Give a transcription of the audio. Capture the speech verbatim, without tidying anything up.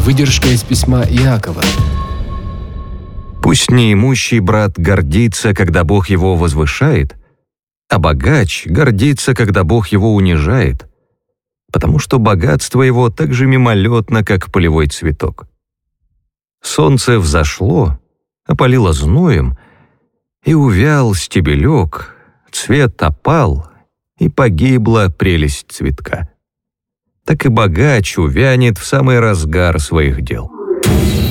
Выдержка из письма Иакова. Пусть неимущий брат гордится, когда Бог его возвышает, а богач гордится, когда Бог его унижает, потому что богатство его так же мимолетно, как полевой цветок. Солнце взошло, опалило зноем, и увял стебелек, цвет опал, и погибла прелесть цветка. Так и богач увянет в самый разгар своих дел.